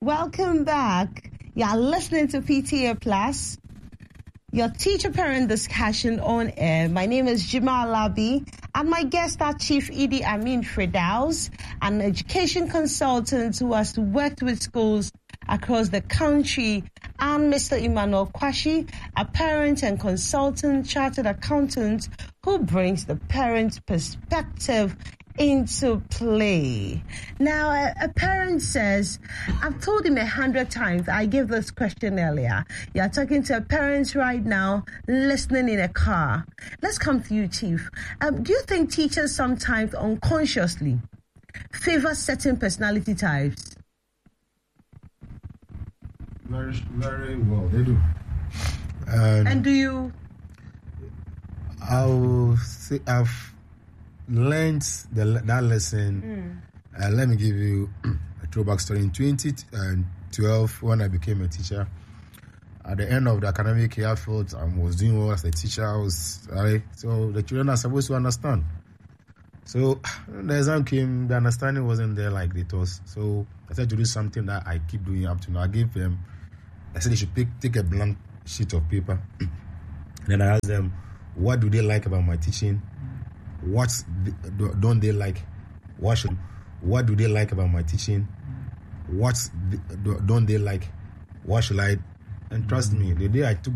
Welcome back. You're listening to PTA Plus, your teacher-parent discussion on air. My name is Jamal Labi, and my guests are Chief Idi Amin Firdaus, an education consultant who has worked with schools across the country, and Mr. Emmanuel Kwashi, a parent and consultant chartered accountant who brings the parent perspective into play. Now, a parent says, I've told him 100 times, I gave this question earlier. You're talking to a parent right now, listening in a car. Let's come to you, Chief. Do you think teachers sometimes unconsciously favor certain personality types? Very, very well, they do. And do you? I'll say I've learned that lesson. Let me give you a throwback story. In 2012, when I became a teacher, at the end of the academic year, I felt I was doing well as a teacher. So the children are supposed to understand. So the exam came, the understanding wasn't there like it was. So I said to do something that I keep doing up to now. I said they should take a blank sheet of paper. Then I asked them, what do they like about my teaching? What don't they like? What do they like about my teaching? What don't they like? What should I? And trust me, the day I took